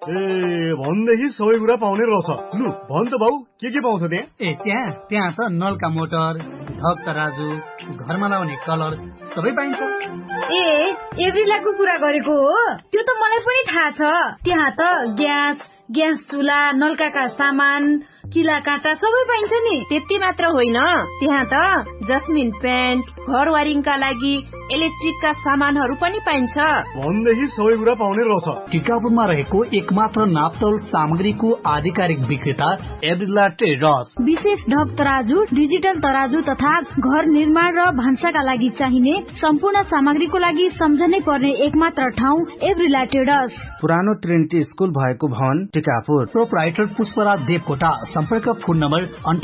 भनेदेखि सबै कुरा पाउने रहेछ। लु भन् त बाउ, के पाउँछ त्यहाँ? त्यहाँ त नलका मोटर, ढक तराजु, घरमा लाउने कलर सबै पाइन्छ। एभ्रिलाको कुरा गरेको हो? त्यो त मलाई पनि थाहा छ। त्यहाँ त ग्यास चुला, नलकाका सामान, किला काँटा सबै पाइन्छ नि। त्यति मात्र होइन, त्यहाँ त जस्मिन पेन्ट, घर वायरिङका लागि इलेक्ट्रिकका सामानहरू पनि पाइन्छ। भनेदेखि सबै कुरा पाउने रहेछ। टिकापुरमा रहेको एकमात्र नापतोल सामग्रीको आधिकारिक विक्रेता एभ्रिला ट्रेडर्स। विशेष ढक तराजु, डिजिटल तराजु तथा घर निर्माण र भान्साका लागि चाहिने सम्पूर्ण सामग्रीको लागि सम्झनै पर्ने एकमात्र ठाउँ एभ्रिला ट्रेडर्स। पुरानो ट्रिनिटी स्कुल भएको भवन टिकापुर। प्रोप्राइटर पुष्पराज देवकोटा। सम्पर्क फोन नम्बर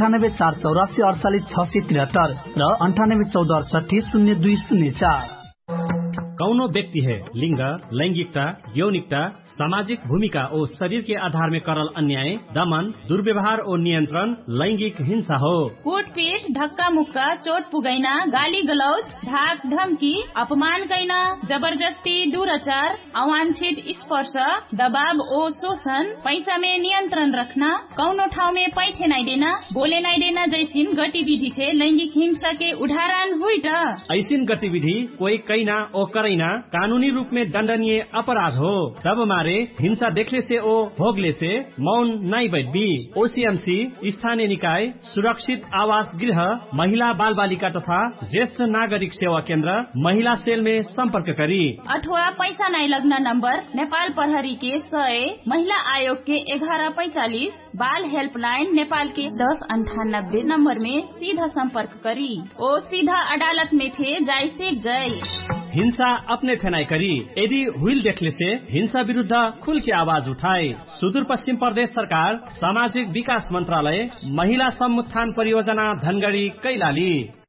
9848848673 र 9814680204। कौनो व्यक्ति है लिंग, लैंगिकता, यौनिकता, सामाजिक भूमिका और शरीर के आधार में करल अन्याय, दमन, दुर्व्यवहार और नियंत्रण लैंगिक हिंसा हो। कुटपीट, धक्का मुक्का, चोट पुगैना, गाली गलौज, ढाक धमकी, अपमान कैना, जबरदस्ती, दुराचार, अवांछित स्पर्श, दबाव और शोषण, पैसा में नियंत्रण रखना, कौनो ठाव में पैठे नहीं देना, बोले नहीं देना जैसिन गतिविधि थे लैंगिक हिंसा के उदाहरण हुई। ऐसिन गतिविधि कोई कैना और करैना कानूनी रूप में दंडनीय अपराध हो। तब मारे हिंसा देखले से ओ भोगले से मौन नहीं बैठबी। ओसीएमसी, स्थानीय निकाय, सुरक्षित आवास गृह, महिला बाल बालिका तथा ज्येष्ठ नागरिक सेवा केंद्र, महिला सेल में संपर्क करी। अथवा पैसा नहीं लगना नंबर नेपाल प्रहरी के 100, महिला आयोग के 1145, बाल हेल्पलाइन नेपाल के 1098 नंबर में सीधा संपर्क करी। ओ सीधा अदालत में थे जाय से जय। हिंसा अपने फेनाई करी। यदि हुइल देखले से हिंसा विरुद्ध खुल के आवाज उठाए। सुदूर पश्चिम प्रदेश सरकार, सामाजिक विकास मंत्रालय, महिला समुत्थान परियोजना धनगढ़ी कैलाली।